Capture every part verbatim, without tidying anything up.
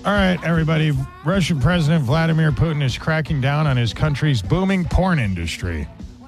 All right, everybody. Russian President Vladimir Putin is cracking down on his country's booming porn industry.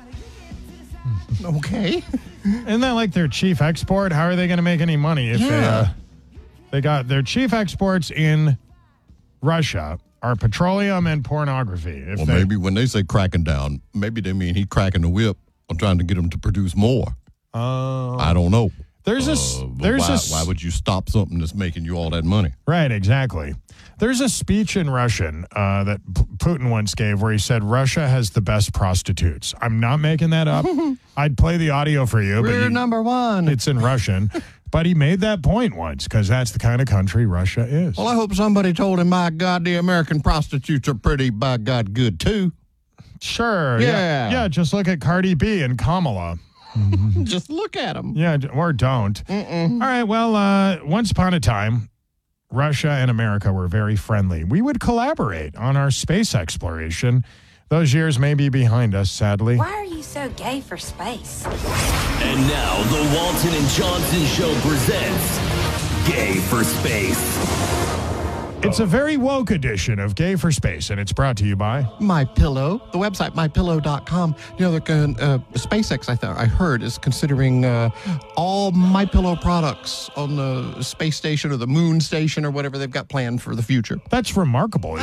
Okay. Isn't that like their chief export? How are they going to make any money if yeah. they, uh, they got their chief exports in Russia are petroleum and pornography? If Well, they, maybe when they say cracking down, maybe they mean he cracking the whip on trying to get them to produce more. Oh. I don't know. There's a Uh, s- but there's why, a s- why would you stop something that's making you all that money? Right, exactly. There's a speech in Russian uh, that P- Putin once gave where he said Russia has the best prostitutes. I'm not making that up. I'd play the audio for you, but We're you, number one. it's in Russian. But he made that point once because that's the kind of country Russia is. Well, I hope somebody told him, my God, the American prostitutes are pretty, by God, good, too. Sure. Yeah. Yeah. Yeah, just look at Cardi B and Kamala. Just look at them. Yeah, d- or don't. Mm-mm. All right, well, uh, once upon a time, Russia and America were very friendly. We would collaborate on our space exploration. Those years may be behind us, sadly. Why are you so gay for space? And now the Walton and Johnson Show presents Gay for Space. It's a very woke edition of Gay for Space, and it's brought to you by... My Pillow, the website my pillow dot com. You know, they're going, uh, SpaceX, I thought I heard, is considering uh, all My Pillow products on the space station or the moon station or whatever they've got planned for the future. That's remarkable.